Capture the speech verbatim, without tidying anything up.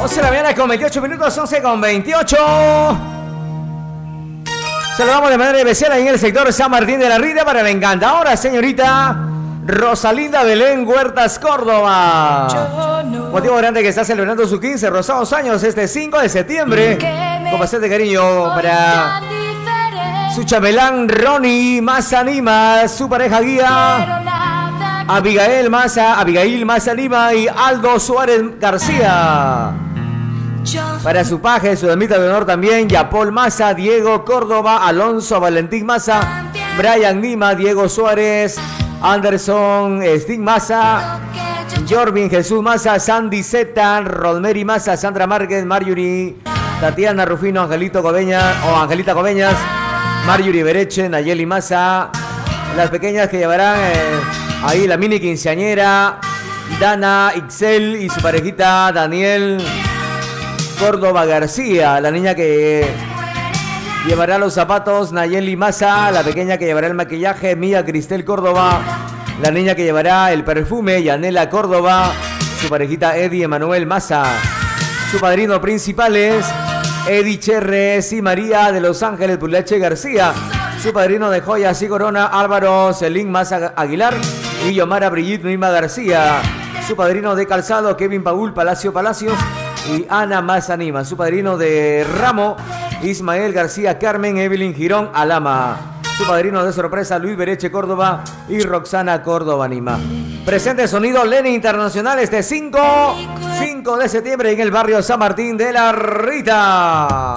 once de la mañana con veintiocho minutos, once con veintiocho. Saludamos de manera especial ahí en el sector San Martín de la Rida para la encantadora señorita Rosalinda Belén Huertas Córdoba. Motivo grande que está celebrando sus quince rosados años este cinco de septiembre. Con bastante cariño para su chambelán Ronnie Maza Lima, su pareja guía Abigail Maza, Abigail Maza Lima y Aldo Suárez García. Para su paje, su damita de honor también, Yapol Maza, Diego Córdoba, Alonso Valentín Maza, Brian Lima, Diego Suárez, Anderson Stig Maza, Jorvin Jesús Maza, Sandy Zeta, Rosemary Maza, Sandra Márquez, Marjorie, Tatiana Rufino, Angelito Coveñas, o Angelita Coveñas, Marjorie Bereche, Nayeli Maza, las pequeñas que llevarán eh, ahí la mini quinceañera, Dana Ixel y su parejita Daniel Córdoba García, la niña que llevará los zapatos Nayeli Maza, la pequeña que llevará el maquillaje Mía Cristel Córdoba, la niña que llevará el perfume Yanela Córdoba, su parejita Eddie Emanuel Maza, su padrino principales Eddie Cherres y María de Los Ángeles Pulache García, su padrino de joyas y corona Álvaro Celín Maza Aguilar y Yomara Brigitte Nuima García, su padrino de calzado Kevin Paul Palacio Palacios y Ana Mazanima, su padrino de ramo Ismael García Carmen Evelyn Girón Alama, su padrino de sorpresa Luis Bereche Córdoba y Roxana Córdoba Nima. Presente sonido Lenny Internacional este cinco de septiembre en el barrio San Martín de la Rita.